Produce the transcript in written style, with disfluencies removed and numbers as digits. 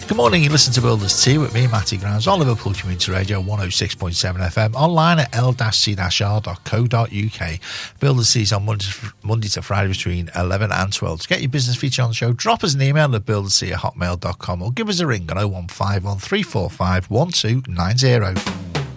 Good morning, you listen to Builders Tea with me, Matty Grimes, on Liverpool Community Radio 106.7 FM, online at l-c-r.co.uk. Builders Tea is on Monday to Friday between 11 and 12. To get your business featured on the show, drop us an email at builderstea@hotmail.com or give us a ring on 0151 345 1290.